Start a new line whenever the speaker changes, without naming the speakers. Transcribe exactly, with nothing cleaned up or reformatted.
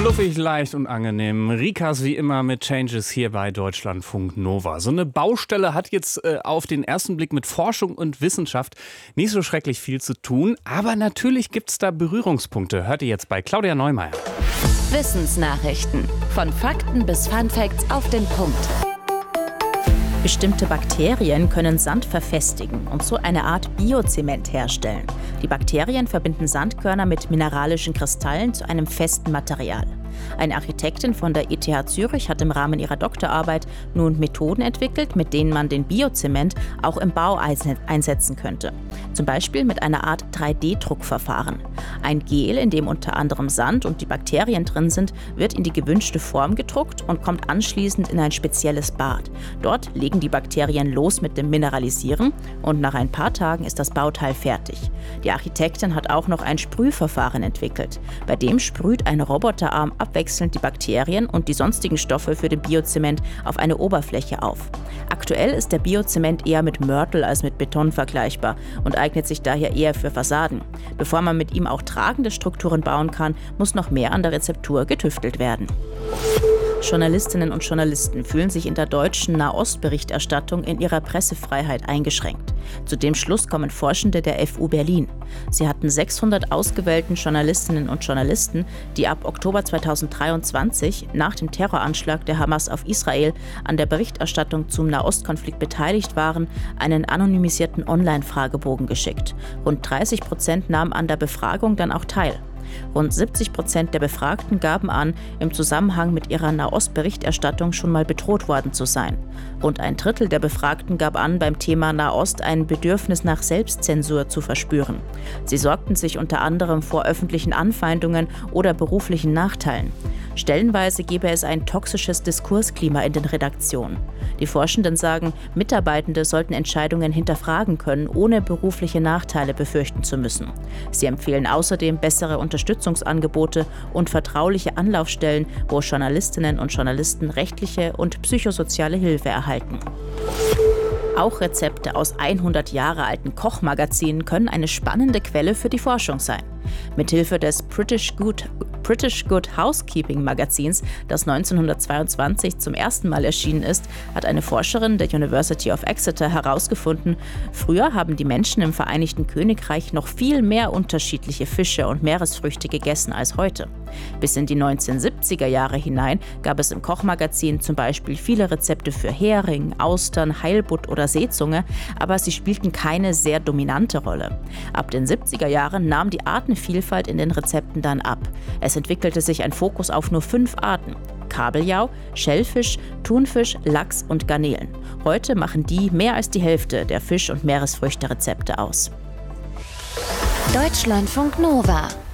Fluffig, leicht und angenehm. Rikas wie immer mit Changes hier bei Deutschlandfunk Nova. So eine Baustelle hat jetzt äh, auf den ersten Blick mit Forschung und Wissenschaft nicht so schrecklich viel zu tun. Aber natürlich gibt es da Berührungspunkte. Hört ihr jetzt bei Claudia Neumeier.
Wissensnachrichten. Von Fakten bis Funfacts auf den Punkt.
Bestimmte Bakterien können Sand verfestigen und so eine Art Biozement herstellen. Die Bakterien verbinden Sandkörner mit mineralischen Kristallen zu einem festen Material. Eine Architektin von der E T H Zürich hat im Rahmen ihrer Doktorarbeit nun Methoden entwickelt, mit denen man den Biozement auch im Bau einsetzen könnte. Zum Beispiel mit einer Art drei D Druckverfahren. Ein Gel, in dem unter anderem Sand und die Bakterien drin sind, wird in die gewünschte Form gedruckt und kommt anschließend in ein spezielles Bad. Dort legen die Bakterien los mit dem Mineralisieren und nach ein paar Tagen ist das Bauteil fertig. Die Architektin hat auch noch ein Sprühverfahren entwickelt. Bei dem sprüht ein Roboterarm abwechselnd die Bakterien und die sonstigen Stoffe für den Biozement auf eine Oberfläche auf. Aktuell ist der Biozement eher mit Mörtel als mit Beton vergleichbar und eignet sich daher eher für Fassaden. Bevor man mit ihm auch tragende Strukturen bauen kann, muss noch mehr an der Rezeptur getüftelt werden. Journalistinnen und Journalisten fühlen sich in der deutschen Nahostberichterstattung in ihrer Pressefreiheit eingeschränkt. Zu dem Schluss kommen Forschende der F U Berlin. Sie hatten sechshundert ausgewählten Journalistinnen und Journalisten, die ab Oktober zweitausenddreiundzwanzig nach dem Terroranschlag der Hamas auf Israel an der Berichterstattung zum Nahostkonflikt beteiligt waren, einen anonymisierten Online-Fragebogen geschickt. Rund dreißig Prozent nahmen an der Befragung dann auch teil. Rund siebzig Prozent der Befragten gaben an, im Zusammenhang mit ihrer Nahost-Berichterstattung schon mal bedroht worden zu sein. Rund ein Drittel der Befragten gab an, beim Thema Nahost ein Bedürfnis nach Selbstzensur zu verspüren. Sie sorgten sich unter anderem vor öffentlichen Anfeindungen oder beruflichen Nachteilen. Stellenweise gebe es ein toxisches Diskursklima in den Redaktionen. Die Forschenden sagen, Mitarbeitende sollten Entscheidungen hinterfragen können, ohne berufliche Nachteile befürchten zu müssen. Sie empfehlen außerdem bessere Unterstützungsangebote und vertrauliche Anlaufstellen, wo Journalistinnen und Journalisten rechtliche und psychosoziale Hilfe erhalten. Auch Rezepte aus hundert Jahre alten Kochmagazinen können eine spannende Quelle für die Forschung sein. Mithilfe des British Good, British Good Housekeeping Magazins, das neunzehnhundertzweiundzwanzig zum ersten Mal erschienen ist, hat eine Forscherin der University of Exeter herausgefunden, früher haben die Menschen im Vereinigten Königreich noch viel mehr unterschiedliche Fische und Meeresfrüchte gegessen als heute. Bis in die neunzehnhundertsiebziger Jahre hinein gab es im Kochmagazin zum Beispiel viele Rezepte für Hering, Austern, Heilbutt oder Seezunge, aber sie spielten keine sehr dominante Rolle. Ab den siebziger Jahren nahm die Artenvielfalt in den Rezepten dann ab. Es entwickelte sich ein Fokus auf nur fünf Arten: Kabeljau, Schellfisch, Thunfisch, Lachs und Garnelen. Heute machen die mehr als die Hälfte der Fisch- und Meeresfrüchte-Rezepte aus.
Deutschlandfunk Nova.